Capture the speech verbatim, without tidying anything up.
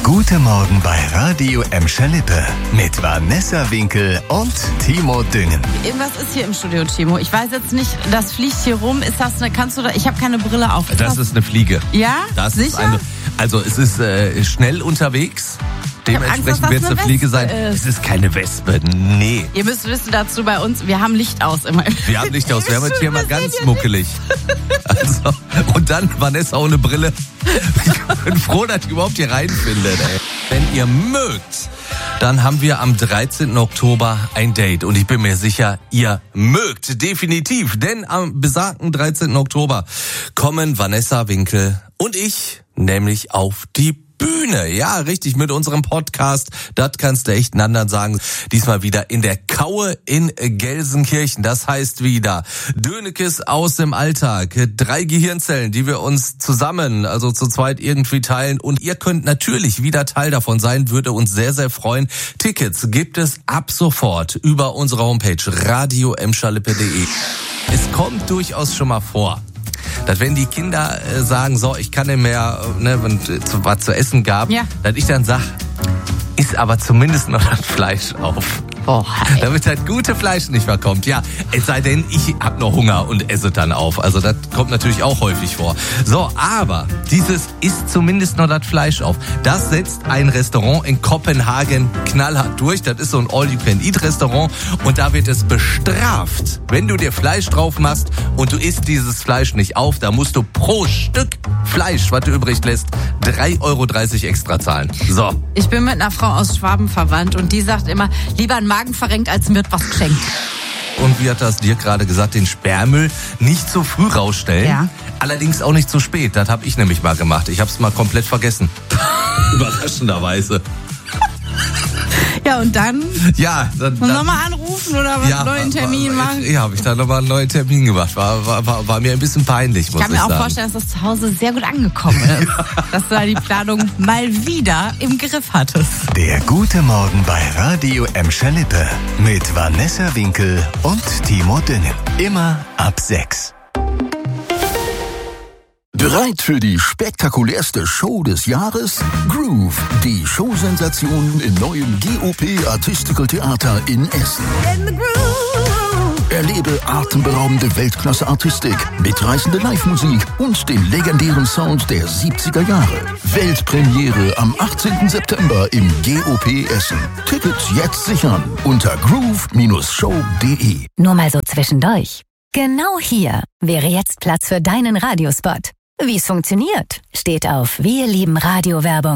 gute Morgen bei Radio Emscher-Lippe mit Vanessa Winkel und Timo Düngen. Irgendwas ist hier im Studio, Timo. Ich weiß jetzt nicht, das fliegt hier rum. Ist das eine, kannst du da, ich habe keine Brille auf. Ist das, das ist eine Fliege. Ja? Das Sicher? Ist eine, also es ist äh, schnell unterwegs. Dementsprechend wird es eine Fliege sein. Ist. Es ist keine Wespe, nee. Ihr müsst wissen dazu bei uns, wir haben Licht aus immer. Wir haben Licht aus, wir haben jetzt hier mal ganz muckelig. Also, und dann Vanessa ohne Brille. Ich bin froh, dass ich überhaupt hier reinfinde. Ey. Wenn ihr mögt, dann haben wir am dreizehnten Oktober ein Date. Und ich bin mir sicher, ihr mögt definitiv. Denn am besagten dreizehnten Oktober kommen Vanessa Winkel und ich nämlich auf die Bühne. Ja, richtig, mit unserem Podcast. Das kannst du echt einen anderen sagen. Diesmal wieder in der Kaue in Gelsenkirchen. Das heißt wieder Dönekes aus dem Alltag. Drei Gehirnzellen, die wir uns zusammen, also zu zweit irgendwie teilen. Und ihr könnt natürlich wieder Teil davon sein. Würde uns sehr, sehr freuen. Tickets gibt es ab sofort über unsere Homepage radio emscherlippe punkt de. Es kommt durchaus schon mal vor, dass wenn die Kinder äh, sagen, so, ich kann nicht mehr, ne, wenn es was zu essen gab, ja. dass ich dann sag, isst aber zumindest noch das Fleisch auf. Oh, damit das gute Fleisch nicht mehr kommt. Ja, es sei denn, ich hab noch Hunger und esse dann auf. Also das kommt natürlich auch häufig vor. So, aber dieses isst zumindest noch das Fleisch auf. Das setzt ein Restaurant in Kopenhagen knallhart durch. Das ist so ein All-You-Can-Eat-Restaurant. Und da wird es bestraft, wenn du dir Fleisch drauf machst und du isst dieses Fleisch nicht auf. Da musst du pro Stück Fleisch, was du übrig lässt, drei Euro dreißig extra zahlen. So. Ich bin mit einer Frau aus Schwaben verwandt und die sagt immer, lieber ein Magen verrenkt, als mir was geschenkt. Und wie hat das dir gerade gesagt, den Sperrmüll nicht zu früh rausstellen. Ja. Allerdings auch nicht zu spät. Das habe ich nämlich mal gemacht. Ich habe es mal komplett vergessen. Überraschenderweise. Ja, und dann? Ja, dann, dann nochmal anrufen oder was, ja, einen neuen Termin war, machen? Ja, habe ich da nochmal einen neuen Termin gemacht. War, war, war, war mir ein bisschen peinlich, muss ich sagen. Ich kann mir auch vorstellen, dass das zu Hause sehr gut angekommen ist. Dass du da die Planung mal wieder im Griff hattest. Der gute Morgen bei Radio Emscher-Lippe mit Vanessa Winkel und Timo Düngen. Immer ab sechs. Bereit für die spektakulärste Show des Jahres? Groove, die Showsensation im neuen G O P Artistical Theater in Essen. Erlebe atemberaubende Weltklasse-Artistik, mitreißende Live-Musik und den legendären Sound der siebziger Jahre. Weltpremiere am achtzehnten September im G O P Essen. Tickets jetzt sichern unter groove Show punkt de. Nur mal so zwischendurch. Genau hier wäre jetzt Platz für deinen Radiospot. Wie es funktioniert, steht auf Wir lieben Radiowerbung